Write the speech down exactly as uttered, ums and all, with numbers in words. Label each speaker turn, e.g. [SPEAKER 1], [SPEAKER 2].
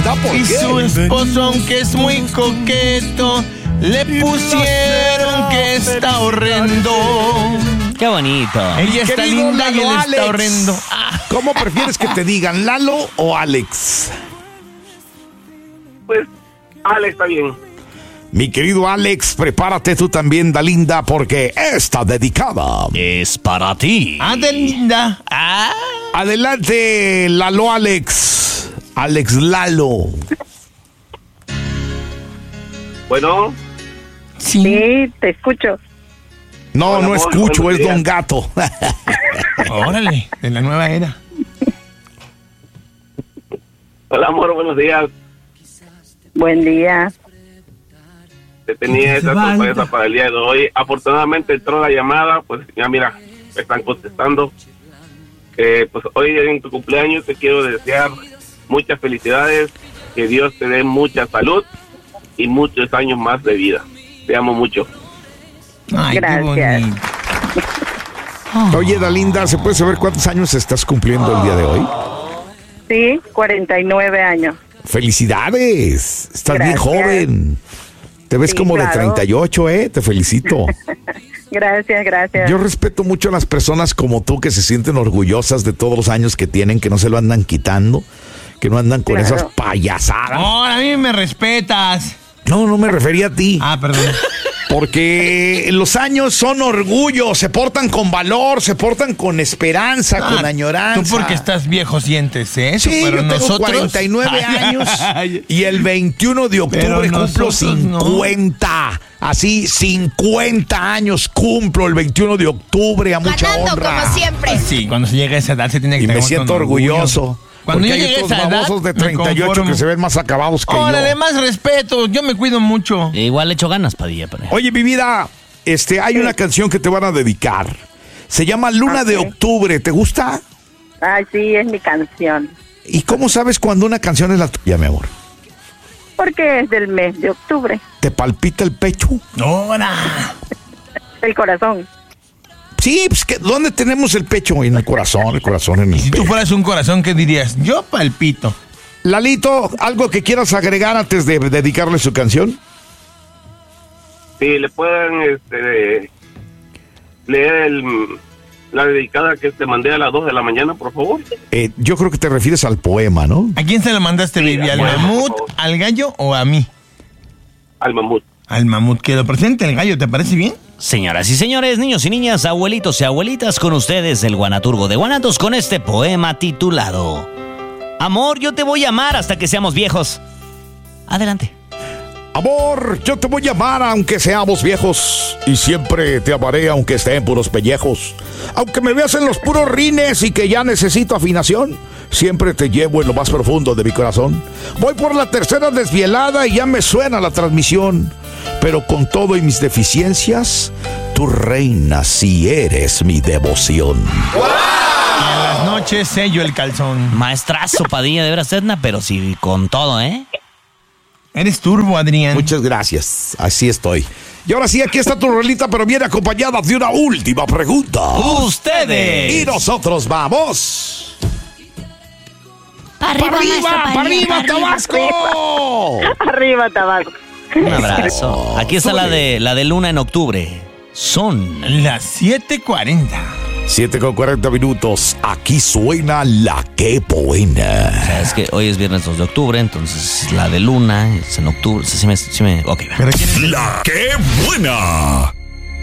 [SPEAKER 1] pregunta por
[SPEAKER 2] y
[SPEAKER 1] qué.
[SPEAKER 2] Y su esposo, aunque es muy coqueto, le pusieron que está horrendo.
[SPEAKER 3] Qué bonito.
[SPEAKER 2] Ella está
[SPEAKER 1] Querido
[SPEAKER 2] linda y él
[SPEAKER 1] Lalo
[SPEAKER 2] está
[SPEAKER 1] Alex,
[SPEAKER 2] horrendo. Ah.
[SPEAKER 1] ¿Cómo prefieres que te digan, Lalo o Alex?
[SPEAKER 4] Pues, Alex está bien.
[SPEAKER 1] Mi querido Alex, prepárate tú también, Dalinda, porque está dedicada.
[SPEAKER 3] Es para ti.
[SPEAKER 2] Adelinda. Ah.
[SPEAKER 1] Adelante, Lalo Alex. Alex Lalo.
[SPEAKER 4] Bueno.
[SPEAKER 2] Sí.
[SPEAKER 5] Sí, te escucho.
[SPEAKER 1] No,
[SPEAKER 4] Hola,
[SPEAKER 1] no
[SPEAKER 4] amor,
[SPEAKER 1] escucho,
[SPEAKER 4] buenos
[SPEAKER 1] es
[SPEAKER 4] días.
[SPEAKER 1] Don Gato.
[SPEAKER 2] Órale, de la nueva era.
[SPEAKER 4] Hola, amor, buenos días.
[SPEAKER 5] Buen día.
[SPEAKER 4] Te tenía esa sorpresa para el día de hoy. Afortunadamente entró la llamada, pues ya mira, me están contestando. Eh, pues hoy en tu cumpleaños te quiero desear muchas felicidades, que Dios te dé mucha salud y muchos años más de vida. Te amo mucho.
[SPEAKER 2] Ay,
[SPEAKER 5] Gracias.
[SPEAKER 2] qué bonito.
[SPEAKER 1] Oye, Dalinda, ¿se puede saber cuántos años estás cumpliendo el día de hoy?
[SPEAKER 5] Sí, cuarenta y nueve años.
[SPEAKER 1] ¡Felicidades! Estás bien
[SPEAKER 5] Gracias.
[SPEAKER 1] joven. Te ves
[SPEAKER 5] Sí,
[SPEAKER 1] como de
[SPEAKER 5] claro.
[SPEAKER 1] treinta y ocho, ¿eh? Te felicito.
[SPEAKER 5] Gracias, gracias.
[SPEAKER 1] Yo respeto mucho a las personas como tú que se sienten orgullosas de todos los años que tienen, que no se lo andan quitando, que no andan con
[SPEAKER 5] Claro.
[SPEAKER 1] esas payasadas.
[SPEAKER 2] No, a mí me respetas.
[SPEAKER 1] No, no me refería a ti.
[SPEAKER 2] Ah, perdón.
[SPEAKER 1] Porque los años son orgullo, se portan con valor, se portan con esperanza,
[SPEAKER 2] Ah,
[SPEAKER 1] con añoranza.
[SPEAKER 2] Tú porque estás viejo sientes eso,
[SPEAKER 1] Sí,
[SPEAKER 2] pero
[SPEAKER 1] yo tengo
[SPEAKER 2] nosotros...
[SPEAKER 1] cuarenta y nueve años y el veintiuno de octubre
[SPEAKER 2] Pero
[SPEAKER 1] cumplo
[SPEAKER 2] nosotros no.
[SPEAKER 1] cincuenta. Así, cincuenta años cumplo el veintiuno de octubre a mucha
[SPEAKER 6] Ganando
[SPEAKER 1] honra.
[SPEAKER 6] como siempre.
[SPEAKER 2] Sí, cuando se llega a esa edad se tiene que
[SPEAKER 1] Y me
[SPEAKER 2] tener
[SPEAKER 1] siento
[SPEAKER 2] con
[SPEAKER 1] orgulloso.
[SPEAKER 2] orgullo. Cuando
[SPEAKER 1] porque
[SPEAKER 2] yo
[SPEAKER 1] hay
[SPEAKER 2] llegué a
[SPEAKER 1] otros
[SPEAKER 2] esa edad,
[SPEAKER 1] babosos de
[SPEAKER 2] me
[SPEAKER 1] treinta y ocho
[SPEAKER 2] conformo.
[SPEAKER 1] que se ven más acabados que
[SPEAKER 2] Órale,
[SPEAKER 1] yo.
[SPEAKER 2] más respeto, yo me cuido mucho.
[SPEAKER 3] Igual le echo ganas, Padilla. Pero...
[SPEAKER 1] Oye, mi vida, este, hay una canción que te van a dedicar. Se llama Luna de
[SPEAKER 5] Ok.
[SPEAKER 1] Octubre. ¿Te gusta?
[SPEAKER 5] Ay, sí, es mi canción.
[SPEAKER 1] ¿Y cómo sabes cuando una canción es la tuya, mi amor?
[SPEAKER 5] Porque es del mes de octubre.
[SPEAKER 1] ¿Te palpita el pecho?
[SPEAKER 2] ¡Ahora!
[SPEAKER 5] El corazón.
[SPEAKER 1] Sí, pues, que, ¿dónde tenemos el pecho? En el corazón, el corazón en el
[SPEAKER 2] Si tú
[SPEAKER 1] pecho.
[SPEAKER 2] fueras un corazón, ¿qué dirías? Yo palpito.
[SPEAKER 1] Lalito, ¿algo que quieras agregar antes de dedicarle su canción?
[SPEAKER 4] Si le pueden este, leer el, la dedicada que te mandé a las dos de la mañana, por favor.
[SPEAKER 1] Eh, yo creo que te refieres al poema, ¿no?
[SPEAKER 2] ¿A quién se lo mandaste,
[SPEAKER 4] Sí,
[SPEAKER 2] baby? ¿Al
[SPEAKER 4] bueno,
[SPEAKER 2] mamut,
[SPEAKER 4] por favor.
[SPEAKER 2] al gallo o a mí?
[SPEAKER 4] Al mamut.
[SPEAKER 2] Al mamut, que lo presente el gallo, ¿te parece bien?
[SPEAKER 3] Señoras y señores, niños y niñas, abuelitos y abuelitas, con ustedes el Guanaturgo de Guanatos con este poema titulado Amor, yo te voy a amar hasta que seamos viejos. Adelante.
[SPEAKER 1] Amor, yo te voy a amar aunque seamos viejos y siempre te amaré aunque esté en puros pellejos. Aunque me veas en los puros rines y que ya necesito afinación, siempre te llevo en lo más profundo de mi corazón. Voy por la tercera desvielada y ya me suena la transmisión. Pero con todo y mis deficiencias, tú reinas si eres mi devoción.
[SPEAKER 2] Y en las noches sello el calzón.
[SPEAKER 3] Maestrazo, Padilla, de veras, Edna, pero sí con todo, ¿eh?
[SPEAKER 2] Eres turbo, Adrián.
[SPEAKER 1] Muchas gracias, así estoy. Y ahora sí, aquí está tu rolita, pero viene acompañada de una última pregunta.
[SPEAKER 3] ¡Ustedes!
[SPEAKER 1] Y nosotros vamos.
[SPEAKER 6] Arriba,
[SPEAKER 1] ¡Para arriba,
[SPEAKER 6] maestro
[SPEAKER 1] para arriba,
[SPEAKER 6] Padilla,
[SPEAKER 1] Tabasco!
[SPEAKER 5] Arriba, Tabasco.
[SPEAKER 3] Un abrazo. Aquí está la de, la de Luna en octubre. Son
[SPEAKER 2] Las siete cuarenta.
[SPEAKER 1] siete con cuarenta minutos. Aquí suena la que buena.
[SPEAKER 3] O sea, es que hoy es viernes dos de octubre, entonces la de Luna es en octubre. Sí, sí me, sí me- ok, va.
[SPEAKER 2] Pero ¿quién es?
[SPEAKER 7] La que buena.